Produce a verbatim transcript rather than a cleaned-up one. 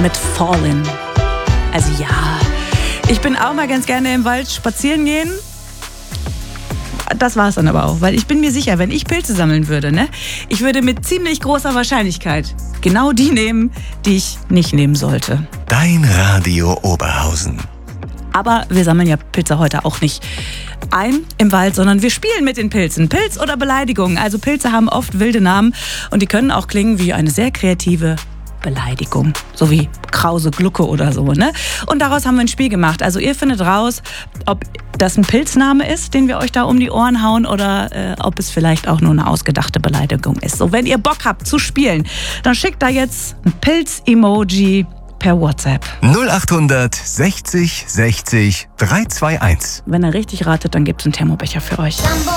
mit Fallin'. Also ja, ich bin auch mal ganz gerne im Wald spazieren gehen. Das war es dann aber auch, weil ich bin mir sicher, wenn ich Pilze sammeln würde, ne, ich würde mit ziemlich großer Wahrscheinlichkeit genau die nehmen, die ich nicht nehmen sollte. Dein Radio Oberhausen. Aber wir sammeln ja Pilze heute auch nicht ein im Wald, sondern wir spielen mit den Pilzen. Pilz oder Beleidigung. Also Pilze haben oft wilde Namen und die können auch klingen wie eine sehr kreative Beleidigung. So wie Krause Glucke oder so, ne? Und daraus haben wir ein Spiel gemacht. Also ihr findet raus, ob das ein Pilzname ist, den wir euch da um die Ohren hauen, oder äh, ob es vielleicht auch nur eine ausgedachte Beleidigung ist. So, wenn ihr Bock habt zu spielen, dann schickt da jetzt ein Pilz-Emoji per WhatsApp. null achthundert sechzig sechzig drei zwei eins. Wenn er richtig ratet, dann gibt es einen Thermobecher für euch.